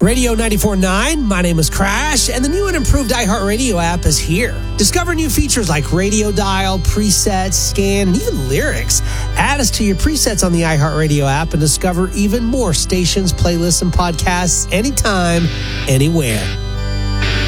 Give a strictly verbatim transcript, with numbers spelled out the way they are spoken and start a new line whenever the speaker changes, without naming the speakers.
Radio ninety-four point nine, my name is Crash, and the new and improved iHeartRadio app is here. Discover new features like radio dial, presets, scan, and even lyrics. Add us to your presets on the iHeartRadio app and discover even more stations, playlists, and podcasts anytime, anywhere.